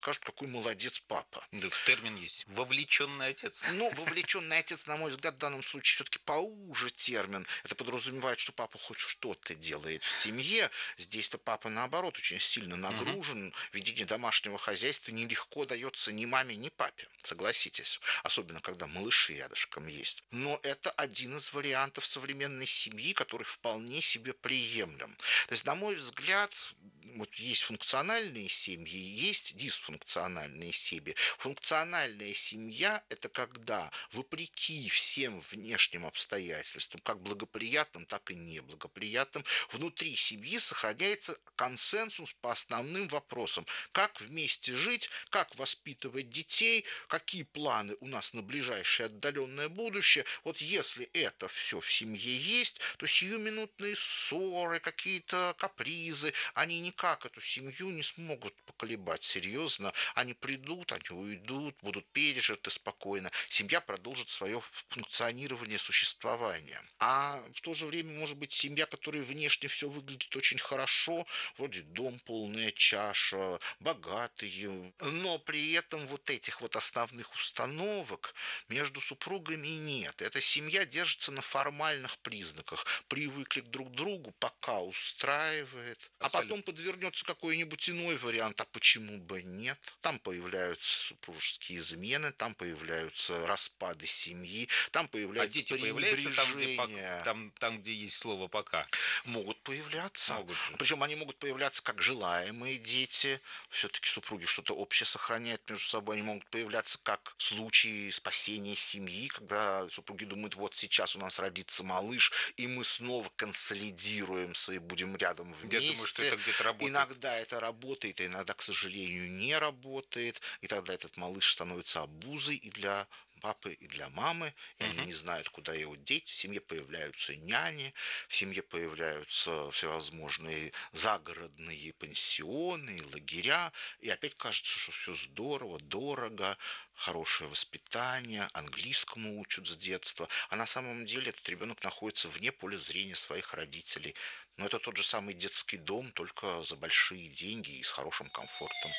скажут, какой молодец папа. Да, термин есть. Вовлеченный отец. Ну, вовлеченный отец, на мой взгляд, в данном случае все-таки поуже термин. Это подразумевает, что папа хоть что-то делает в семье. Здесь-то папа, наоборот, очень сильно нагружен. Ведение домашнего хозяйства нелегко дается ни маме, ни папе, согласитесь. Особенно, когда малыши рядышком есть. Но это один из вариантов современной семьи, который вполне себе приемлем. То есть, на мой взгляд, вот есть функциональные семьи, есть дисфункциональные семьи. Функциональная семья – это когда, вопреки всем внешним обстоятельствам, как благоприятным, так и неблагоприятным, внутри семьи сохраняется консенсус по основным вопросам. Как вместе жить, как воспитывать детей, какие планы у нас на ближайшее отдаленное будущее. Вот если это все в семье есть, то сиюминутные ссоры, какие-то капризы, они никак эту семью не смогут поколебать серьезно. Они придут, они уйдут, будут пережиты спокойно. Семья продолжит свое функционирование, существование. А в то же время может быть семья, которая внешне все выглядит очень хорошо, вроде дом, полная чаша, богатые, но при этом вот этих вот основных установок между супругами нет. Эта семья держится на формальных признаках. Привыкли друг к другу, пока устраивает. А Абсолютно. потом подвернется какой-нибудь иной вариант, а почему бы нет? Там появляются супружеские измены, там появляются распады семьи, там А появляется дети появляются пренебрежение. там, где есть слово «пока». Могут появляться. Могут же. Причем они могут появляться как желаемые дети. Все-таки супруги что-то общее сохраняют между собой. Они могут появляться как случаи спасения семьи, когда супруги думают, вот сейчас у нас родится малыш, и мы снова консолидируемся и будем рядом Я думаю, что это вместе. где-то работает. Иногда это работает, а иногда, к сожалению, не работает. И тогда этот малыш становится обузой и для папы, и для мамы, и они не знают, куда его деть. В семье появляются няни, в семье появляются всевозможные загородные пансионы, лагеря, и опять кажется, что все здорово, дорого, хорошее воспитание, английскому учат с детства, а на самом деле этот ребенок находится вне поля зрения своих родителей. Но это тот же самый детский дом, только за большие деньги и с хорошим комфортом.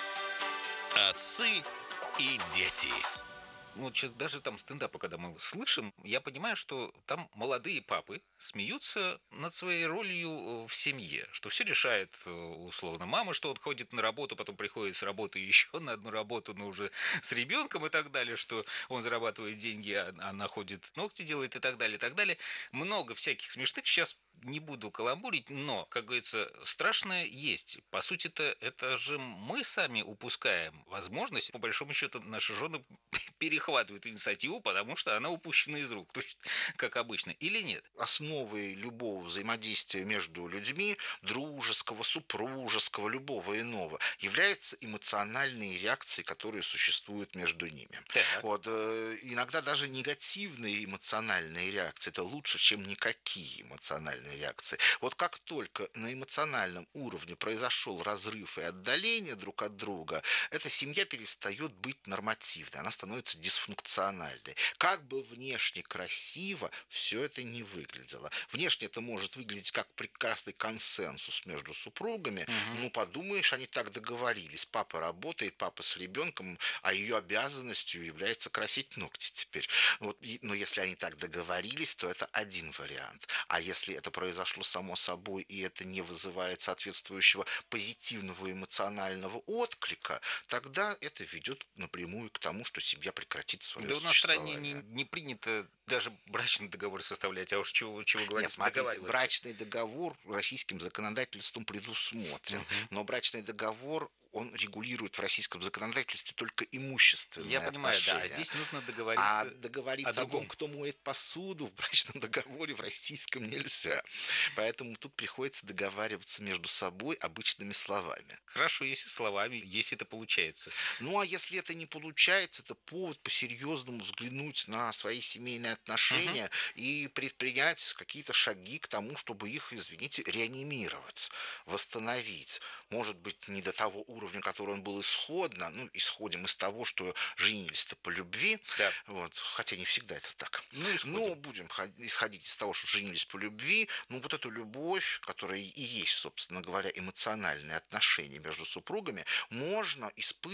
Отцы и дети. Ну, вот сейчас даже там стендапы, когда мы слышим, я понимаю, что там молодые папы смеются над своей ролью в семье, что все решает условно мама, что он ходит на работу, потом приходит с работы еще на одну работу, но уже с ребенком и так далее, что он зарабатывает деньги, а она ходит ногти делает и так далее, и так далее. Много всяких смешных. Сейчас не буду каламбурить, но, как говорится, страшное есть. По сути-то, это же мы сами упускаем возможность. По большому счету, наши жены перехватывают инициативу, потому что она упущена из рук, то есть, как обычно, или нет? Основой любого взаимодействия между людьми, дружеского, супружеского, любого иного, являются эмоциональные реакции, которые существуют между ними. Так. Вот, иногда даже негативные эмоциональные реакции – это лучше, чем никакие эмоциональные реакции. Вот как только на эмоциональном уровне произошел разрыв и отдаление друг от друга, эта семья перестает быть нормативной, она становится дисфункциональной. Как бы внешне красиво все это не выглядело. Внешне это может выглядеть как прекрасный консенсус между супругами. Ну, подумаешь, они так договорились. Папа работает, папа с ребенком, а ее обязанностью является красить ногти теперь. Вот, но если они так договорились, то это один вариант. А если это произошло само собой, и это не вызывает соответствующего позитивного эмоционального отклика, тогда это ведет напрямую к тому, что семья прекратит свое Да у нас в стране существование. не принято даже брачный договор составлять, а уж чего Нет, говорить, смотрите, договариваться. брачный договор российским законодательством предусмотрен, но брачный договор, он регулирует в российском законодательстве только имущественные Я понимаю, да, отношения. а здесь нужно А договориться договориться о о том, другом. кто моет посуду, в брачном договоре в российском нельзя. Поэтому тут приходится договариваться между собой обычными словами. Хорошо, если словами, если это получается. Ну, а если это не получается, это повод по-серьезному взглянуть на свои семейные отношения и предпринять какие-то шаги к тому, чтобы их, извините, реанимировать, восстановить. Может быть, не до того уровня, который он был исходно, ну, исходим из того, что женились-то по любви, Да. вот, хотя не всегда это так. Ну, исходим. Но будем исходить из того, что женились по любви, ну, вот эту любовь, которая и есть, собственно говоря, эмоциональные отношения между супругами, можно испытывать